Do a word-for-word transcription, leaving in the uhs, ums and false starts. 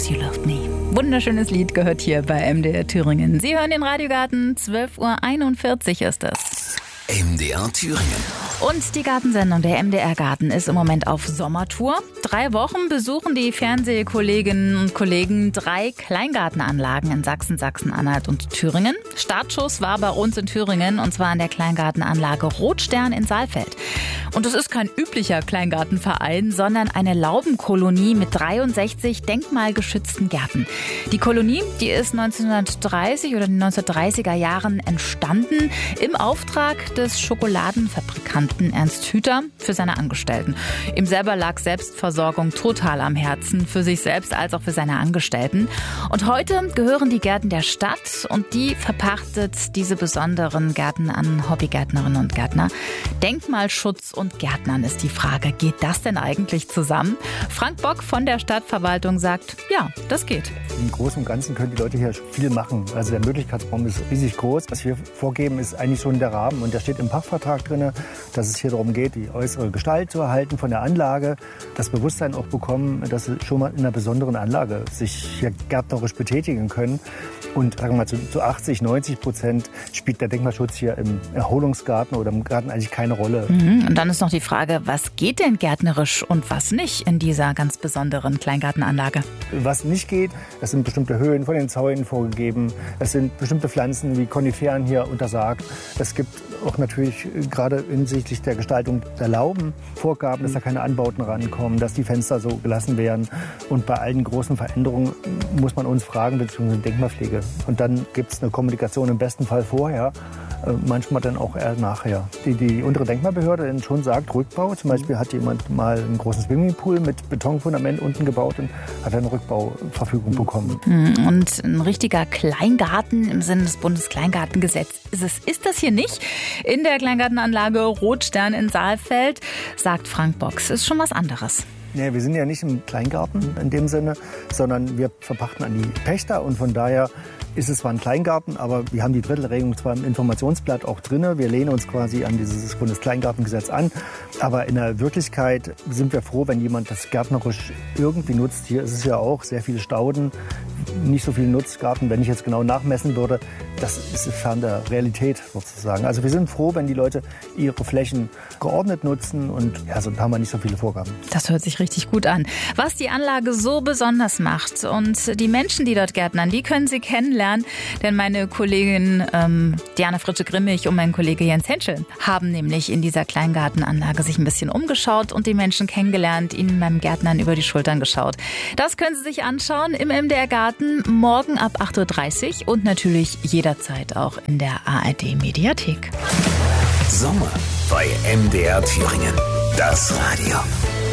Because You Loved Me. Wunderschönes Lied gehört hier bei M D R Thüringen. Sie hören den Radiogarten, zwölf Uhr einundvierzig ist es. M D R Thüringen. Und die Gartensendung, der M D R Garten, ist im Moment auf Sommertour. Drei Wochen besuchen die Fernsehkolleginnen und Kollegen drei Kleingartenanlagen in Sachsen, Sachsen-Anhalt und Thüringen. Startschuss war bei uns in Thüringen, und zwar an der Kleingartenanlage Rotstern in Saalfeld. Und es ist kein üblicher Kleingartenverein, sondern eine Laubenkolonie mit dreiundsechzig denkmalgeschützten Gärten. Die Kolonie, die ist neunzehnhundertdreißig oder in den neunzehnhundertdreißiger Jahren entstanden im Auftrag des Schokoladenfabrikanten Ernst Hüter für seine Angestellten. Ihm selber lag Selbstversorgung total am Herzen, für sich selbst als auch für seine Angestellten. Und heute gehören die Gärten der Stadt, und die verpachtet diese besonderen Gärten an Hobbygärtnerinnen und Gärtner. Denkmalschutz und Gärtnern ist die Frage. Geht das denn eigentlich zusammen? Frank Bock von der Stadtverwaltung sagt, ja, das geht. Im Großen und Ganzen können die Leute hier viel machen. Also der Möglichkeitsraum ist riesig groß. Was wir vorgeben, ist eigentlich schon der Rahmen. Und da steht im Pachtvertrag drin, dass es hier darum geht, die äußere Gestalt zu erhalten von der Anlage. Das Bewusstsein auch bekommen, dass sie schon mal in einer besonderen Anlage sich hier gärtnerisch betätigen können. Und sagen wir mal, zu, zu achtzig, neunzig Prozent spielt der Denkmalschutz hier im Erholungsgarten oder im Garten eigentlich keine Rolle. Mhm. Und dann ist noch die Frage, was geht denn gärtnerisch und was nicht in dieser ganz besonderen Kleingartenanlage? Was nicht geht, das sind bestimmte Höhen von den Zäunen vorgegeben. Es sind bestimmte Pflanzen wie Koniferen hier untersagt. Es gibt auch natürlich gerade hinsichtlich der Gestaltung der Lauben Vorgaben, dass da keine Anbauten rankommen, dass die Fenster so gelassen werden. Und bei allen großen Veränderungen muss man uns fragen, beziehungsweise Denkmalpflege. Und dann gibt es eine Kommunikation im besten Fall vorher, manchmal dann auch eher nachher. Die, die untere Denkmalbehörde dann schon sagt, Rückbau. Zum Beispiel hat jemand mal einen großen Swimmingpool mit Betonfundament unten gebaut und hat eine Rückbauverfügung bekommen. Und ein richtiger Kleingarten im Sinne des Bundeskleingartengesetzes ist es, ist das hier nicht. In der Kleingartenanlage Rotstern in Saalfeld, sagt Frank Bock, ist schon was anderes. Nee, wir sind ja nicht im Kleingarten in dem Sinne, sondern wir verpachten an die Pächter, und von daher ist es zwar ein Kleingarten, aber wir haben die Drittelregelung zwar im Informationsblatt auch drin. Wir lehnen uns quasi an dieses Bundeskleingartengesetz an. Aber in der Wirklichkeit sind wir froh, wenn jemand das gärtnerisch irgendwie nutzt. Hier ist es ja auch sehr viele Stauden, nicht so viel Nutzgarten. Wenn ich jetzt genau nachmessen würde, das ist fern der Realität sozusagen. Also wir sind froh, wenn die Leute ihre Flächen geordnet nutzen, und ja, so haben wir nicht so viele Vorgaben. Das hört sich richtig gut an. Was die Anlage so besonders macht und die Menschen, die dort gärtnern, die können Sie kennenlernen. Denn meine Kollegin ähm, Diana Fritsche-Grimmig und mein Kollege Jens Henschel haben nämlich in dieser Kleingartenanlage sich ein bisschen umgeschaut und die Menschen kennengelernt, ihnen beim Gärtnern über die Schultern geschaut. Das können Sie sich anschauen im M D R Garten morgen ab acht Uhr dreißig und natürlich jederzeit auch in der A R D Mediathek. Sommer bei M D R Thüringen. Das Radio.